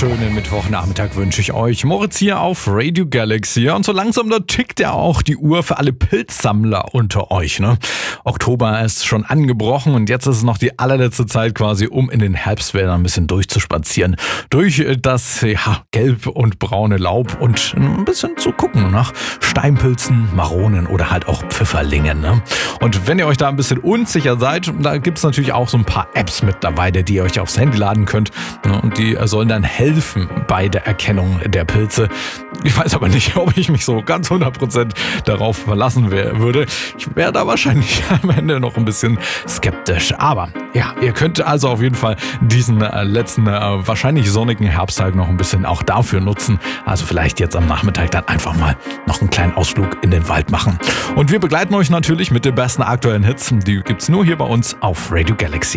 wunderschönen Mittwochnachmittag wünsche ich euch. Moritz hier auf Radio Galaxy. Und so langsam, da tickt ja auch die Uhr für alle Pilzsammler unter euch. Ne? Oktober ist schon angebrochen und jetzt ist es noch die allerletzte Zeit quasi, um in den Herbstwäldern ein bisschen durchzuspazieren. Durch das gelb und braune Laub und ein bisschen zu gucken nach Steinpilzen, Maronen oder halt auch Pfifferlingen. Ne? Und wenn ihr euch da ein bisschen unsicher seid, da gibt es natürlich auch so ein paar Apps mittlerweile, die ihr euch aufs Handy laden könnt. Und die sollen dann helfen bei der Erkennung der Pilze. Ich weiß aber nicht, ob ich mich so ganz 100% darauf verlassen würde. Ich wäre da wahrscheinlich am Ende noch ein bisschen skeptisch. Aber ja, ihr könnt also auf jeden Fall diesen letzten, wahrscheinlich sonnigen Herbsttag noch ein bisschen auch dafür nutzen. Also vielleicht jetzt am Nachmittag dann einfach mal noch einen kleinen Ausflug in den Wald machen. Und wir begleiten euch natürlich mit den besten aktuellen Hits. Die gibt's nur hier bei uns auf Radio Galaxy.